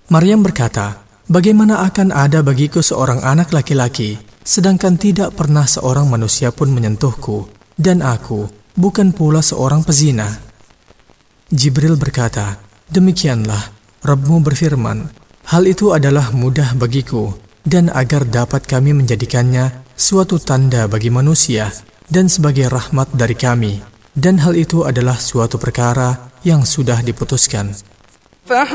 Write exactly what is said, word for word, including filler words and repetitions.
Maryam berkata, "Bagaimana akan ada bagiku seorang anak laki-laki, sedangkan tidak pernah seorang manusia pun menyentuhku, dan aku bukan pula seorang pezina?" Jibril berkata, "Demikianlah, Rabbmu berfirman, hal itu adalah mudah bagiku, dan agar dapat kami menjadikannya suatu tanda bagi manusia, dan sebagai rahmat dari kami, dan hal itu adalah suatu perkara yang sudah diputuskan."